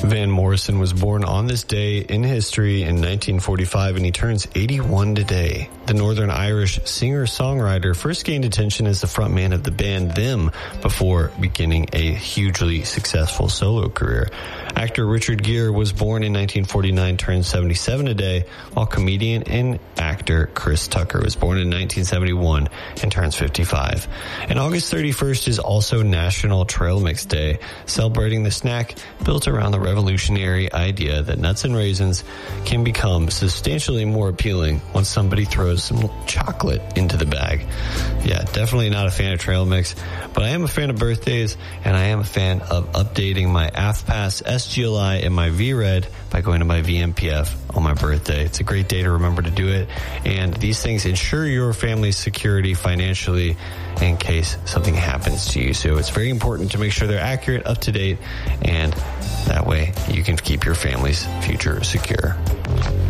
Van Morrison was born on this day in history in 1945, and he turns 81 today. The Northern Irish singer-songwriter first gained attention as the frontman of the band Them before beginning a hugely successful solo career. Actor Richard Gere was born in 1949, turned 77 today, while comedian and actor Chris Tucker was born in 1971 and turns 55. And August 31st is also National Trail Mix Day, celebrating the snack built around the revolutionary idea that nuts and raisins can become substantially more appealing once somebody throws some chocolate into the bag. Yeah, definitely not a fan of trail mix, but I am a fan of birthdays, and I am a fan of updating my AFPass, SGLI, and my VRED by going to my VMPF on my birthday. It's a great day to remember to do it, and these things ensure your family's security financially in case something happens to you. So it's very important to make sure they're accurate, up to date, and that way you can keep your family's future secure.